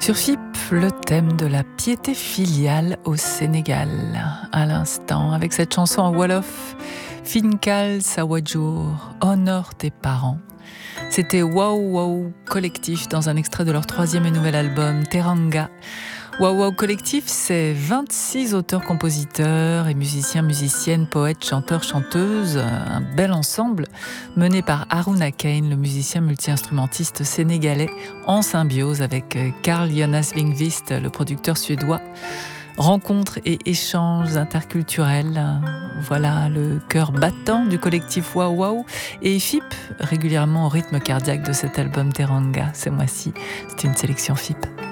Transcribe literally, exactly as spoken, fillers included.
Sur F I P, le thème de la piété filiale au Sénégal. À l'instant, avec cette chanson en Wolof, Finkal Sawadjour, honore tes parents. C'était Wow Wow Collectif dans un extrait de leur troisième et nouvel album, Teranga. Wow Wow Collectif, c'est vingt-six auteurs-compositeurs et musiciens, musiciennes, poètes, chanteurs, chanteuses. Un bel ensemble mené par Haruna Kane, le musicien multi-instrumentiste sénégalais, en symbiose avec Carl Jonas Lindqvist, le producteur suédois. Rencontres et échanges interculturels, voilà le cœur battant du collectif Wow Wow. Et F I P, régulièrement au rythme cardiaque de cet album Teranga, ce mois-ci. C'est une sélection F I P.